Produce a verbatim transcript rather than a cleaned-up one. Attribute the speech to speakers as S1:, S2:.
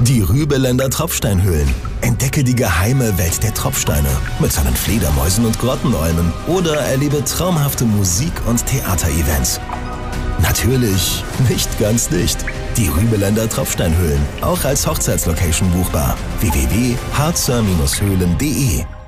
S1: Die Rübeländer Tropfsteinhöhlen. Entdecke die geheime Welt der Tropfsteine mit seinen Fledermäusen und Grottenolmen oder erlebe traumhafte Musik- und Theaterevents. Natürlich nicht ganz dicht. Die Rübeländer Tropfsteinhöhlen, auch als Hochzeitslocation buchbar. w w w punkt harzer Bindestrich höhlen punkt de